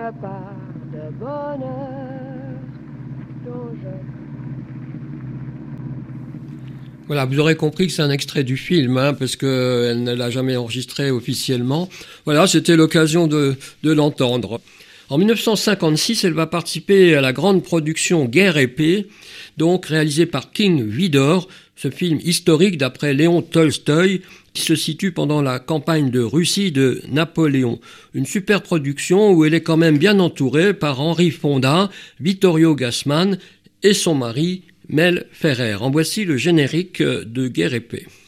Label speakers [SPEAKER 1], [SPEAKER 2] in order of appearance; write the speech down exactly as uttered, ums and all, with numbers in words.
[SPEAKER 1] part de bonheur dont je...
[SPEAKER 2] Voilà, vous aurez compris que c'est un extrait du film, hein, parce qu'elle ne l'a jamais enregistré officiellement. Voilà, c'était l'occasion de, de l'entendre. En dix-neuf cent cinquante-six, elle va participer à la grande production Guerre et paix, donc réalisée par King Vidor, ce film historique d'après Léon Tolstoï, qui se situe pendant la campagne de Russie de Napoléon. Une super production où elle est quand même bien entourée par Henri Fonda, Vittorio Gassman et son mari Mel Ferrer. En voici le générique de Guerre et paix.